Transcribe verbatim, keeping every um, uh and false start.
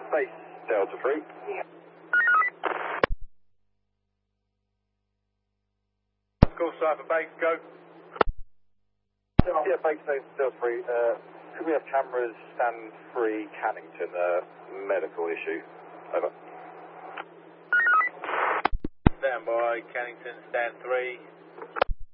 Base Delta three. Call Cypher Base, go. Yeah, Base Delta three. Uh, could we have cameras stand three Cannington? Uh, medical issue. Over. Stand by, Cannington, stand three.